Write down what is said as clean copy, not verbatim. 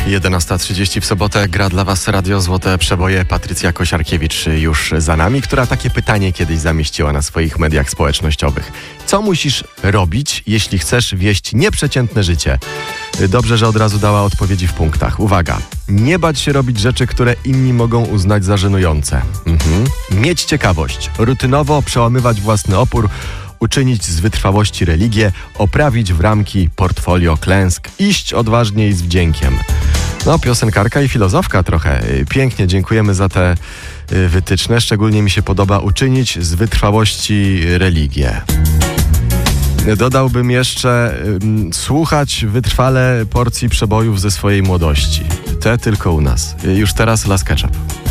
11:30 w sobotę gra dla Was Radio Złote Przeboje. Patrycja Kosiarkiewicz już za nami, która takie pytanie kiedyś zamieściła na swoich mediach społecznościowych. Co musisz robić, jeśli chcesz wieść nieprzeciętne życie? Dobrze, że od razu dała odpowiedzi w punktach. Uwaga, nie bać się robić rzeczy, które inni mogą uznać za żenujące. Mieć ciekawość, rutynowo przełamywać własny opór, uczynić z wytrwałości religię, oprawić w ramki portfolio klęsk, iść odważnie i z wdziękiem. No, piosenkarka i filozofka trochę. Pięknie, dziękujemy za te wytyczne. Szczególnie mi się podoba uczynić z wytrwałości religię. Dodałbym jeszcze słuchać wytrwale porcji przebojów ze swojej młodości. Te tylko u nas. Już teraz Las Ketchup.